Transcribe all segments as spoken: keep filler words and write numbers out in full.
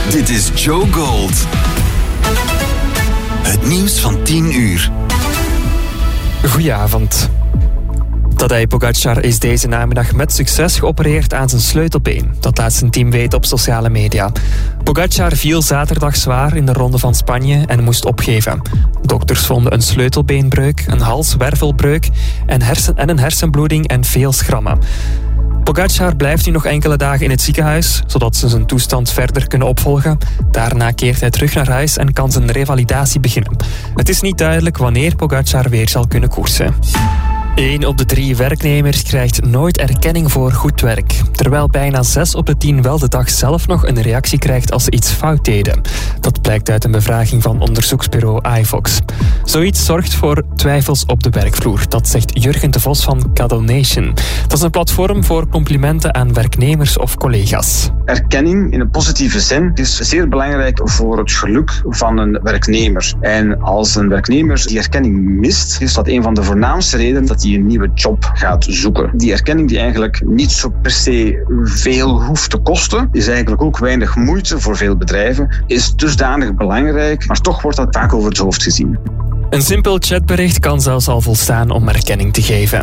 Dit is Joe Gold. Het nieuws van tien uur. Goedenavond. Tadej Pogacar is deze namiddag met succes geopereerd aan zijn sleutelbeen. Dat laat zijn team weten op sociale media. Pogacar viel zaterdag zwaar in de Ronde van Spanje en moest opgeven. Dokters vonden een sleutelbeenbreuk, een halswervelbreuk en, hersen- en een hersenbloeding en veel schrammen. Pogacar blijft nu nog enkele dagen in het ziekenhuis, zodat ze zijn toestand verder kunnen opvolgen. Daarna keert hij terug naar huis en kan zijn revalidatie beginnen. Het is niet duidelijk wanneer Pogacar weer zal kunnen koersen. Eén op de drie werknemers krijgt nooit erkenning voor goed werk. Terwijl bijna zes op de tien wel de dag zelf nog een reactie krijgt als ze iets fout deden. Dat blijkt uit een bevraging van onderzoeksbureau iVox. Zoiets zorgt voor twijfels op de werkvloer. Dat zegt Jurgen de Vos van Cadonation. Dat is een platform voor complimenten aan werknemers of collega's. Erkenning in een positieve zin is zeer belangrijk voor het geluk van een werknemer. En als een werknemer die erkenning mist, is dat een van de voornaamste redenen dat hij een nieuwe job gaat zoeken. Die erkenning die eigenlijk niet zo per se veel hoeft te kosten, is eigenlijk ook weinig moeite voor veel bedrijven, is dusdanig belangrijk, maar toch wordt dat vaak over het hoofd gezien. Een simpel chatbericht kan zelfs al volstaan om erkenning te geven.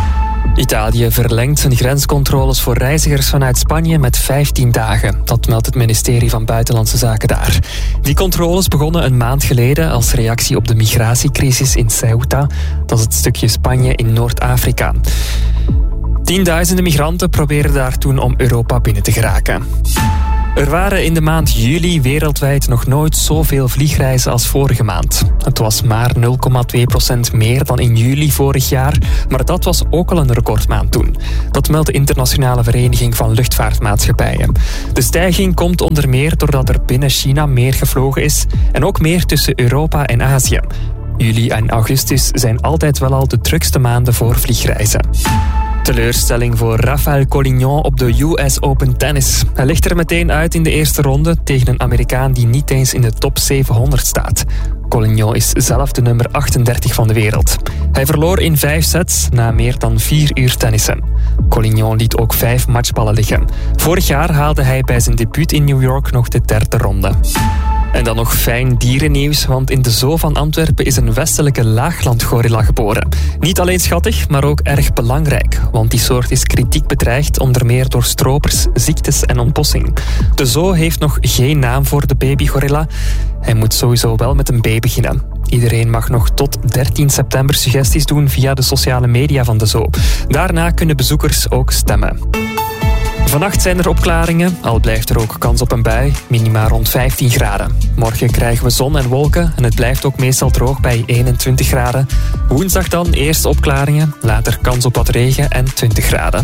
Italië verlengt zijn grenscontroles voor reizigers vanuit Spanje met vijftien dagen. Dat meldt het ministerie van Buitenlandse Zaken daar. Die controles begonnen een maand geleden als reactie op de migratiecrisis in Ceuta. Dat is het stukje Spanje in Noord-Afrika. Tienduizenden migranten probeerden daar toen om Europa binnen te geraken. Er waren in de maand juli wereldwijd nog nooit zoveel vliegreizen als vorige maand. Het was maar nul komma twee procent meer dan in juli vorig jaar, maar dat was ook al een recordmaand toen. Dat meldt de Internationale Vereniging van Luchtvaartmaatschappijen. De stijging komt onder meer doordat er binnen China meer gevlogen is en ook meer tussen Europa en Azië. Juli en augustus zijn altijd wel al de drukste maanden voor vliegreizen. Teleurstelling voor Rafael Collignon op de U S Open Tennis. Hij ligt er meteen uit in de eerste ronde tegen een Amerikaan die niet eens in de top zevenhonderd staat. Collignon is zelf de nummer achtendertig van de wereld. Hij verloor in vijf sets na meer dan vier uur tennissen. Collignon liet ook vijf matchballen liggen. Vorig jaar haalde hij bij zijn debuut in New York nog de derde ronde. En dan nog fijn dierennieuws, want in de zoo van Antwerpen is een westelijke laaglandgorilla geboren. Niet alleen schattig, maar ook erg belangrijk, want die soort is kritiek bedreigd, onder meer door stropers, ziektes en ontbossing. De zoo heeft nog geen naam voor de babygorilla. Hij moet sowieso wel met een B beginnen. Iedereen mag nog tot dertien september suggesties doen via de sociale media van de zoo. Daarna kunnen bezoekers ook stemmen. Vannacht zijn er opklaringen, al blijft er ook kans op een bui, minima rond vijftien graden. Morgen krijgen we zon en wolken en het blijft ook meestal droog bij eenentwintig graden. Woensdag dan eerst opklaringen, later kans op wat regen en twintig graden.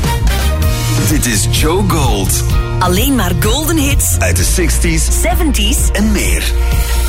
Dit is Joe Gold. Alleen maar golden hits Uit de zestig's, zeventig's en meer.